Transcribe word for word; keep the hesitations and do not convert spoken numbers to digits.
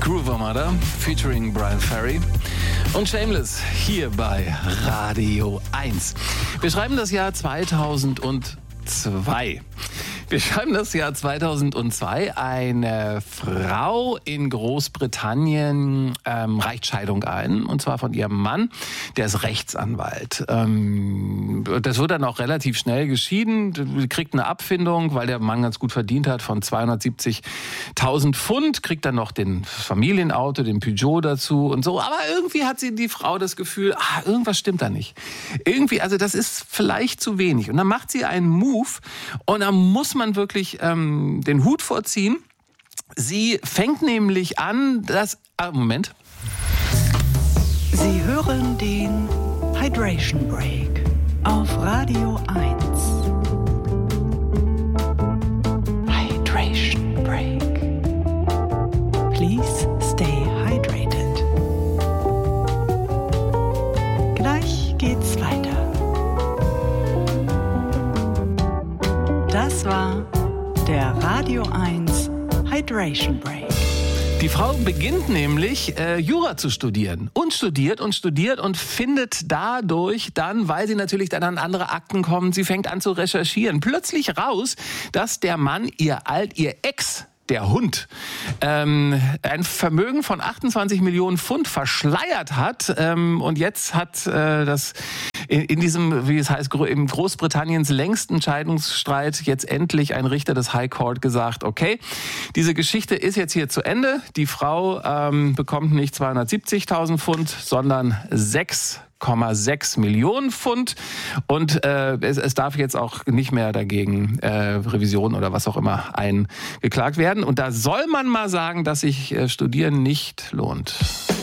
Groove Armada featuring Brian Ferry und Shameless hier bei Radio eins. Wir schreiben das Jahr zweitausendzwei. Wir schreiben das Jahr zweitausendzwei. Eine Frau in Großbritannien ähm, reicht Scheidung ein, und zwar von ihrem Mann, der ist Rechtsanwalt. Ähm, das wird dann auch relativ schnell geschieden, kriegt eine Abfindung, weil der Mann ganz gut verdient hat, von zweihundertsiebzigtausend Pfund, kriegt dann noch den Familienauto, den Peugeot dazu und so. Aber irgendwie hat sie, die Frau, das Gefühl, ah, irgendwas stimmt da nicht. Irgendwie, also das ist vielleicht zu wenig. Und dann macht sie einen Move und dann muss man wirklich ähm, den Hut vorziehen. Sie fängt nämlich an, das... Ah, Moment. Sie hören den Hydration Break auf Radio eins. Hydration Break. Please stay hydrated. Gleich geht's weiter. Das war der Radio eins Hydration Break. Die Frau beginnt nämlich äh, Jura zu studieren und studiert und studiert und findet dadurch dann, weil sie natürlich dann an andere Akten kommt, sie fängt an zu recherchieren, plötzlich raus, dass der Mann, ihr Alt, ihr Ex, der Hund, ähm, ein Vermögen von achtundzwanzig Millionen Pfund verschleiert hat. Ähm, und jetzt hat äh, das in, in diesem, wie es heißt, im Großbritanniens längsten Scheidungsstreit jetzt endlich ein Richter des High Court gesagt, okay, diese Geschichte ist jetzt hier zu Ende. Die Frau ähm, bekommt nicht zweihundertsiebzigtausend Pfund, sondern sechs Komma sechs Millionen Pfund, und äh, es, es darf jetzt auch nicht mehr dagegen äh, Revision oder was auch immer eingeklagt werden. Und da soll man mal sagen, dass sich äh, Studieren nicht lohnt.